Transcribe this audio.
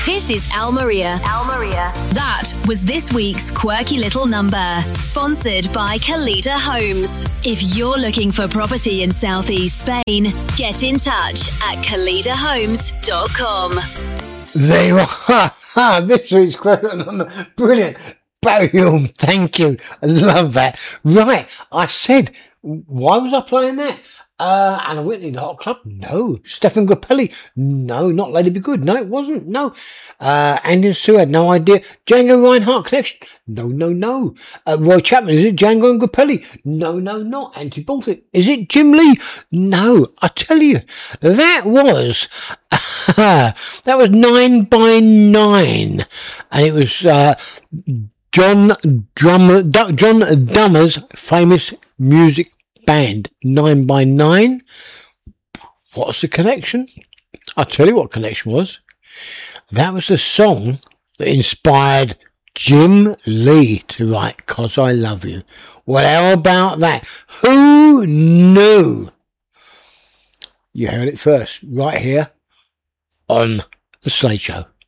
This is Al Maria. Al Maria. That was this week's quirky little number, sponsored by Kalita Homes. If you're looking for property in Southeast Spain, get in touch at KalitaHomes.com. There you are. This week's quirky little number. Brilliant. Boom. Thank you. I love that. Right. I said, why was I playing that? Anna Whitney, The Hot Club? No. Stefan Grappelli? No. Not Lady Be Good? No, it wasn't. No. Andy and Sue had no idea. Django Reinhardt Connection? No. Roy Chapman? Is it Django and Grappelli? No, not Anti-Baltic. Is it Jim Lee? No. I tell you, that was 9 by 9, and it was John Dummer's famous music band, 9 by 9. What's the connection? I'll tell you what connection was. That was the song that inspired Jim Lee to write 'Cause I Love You. Well, how about that? Who knew? You heard it first, right here on The Slade Show.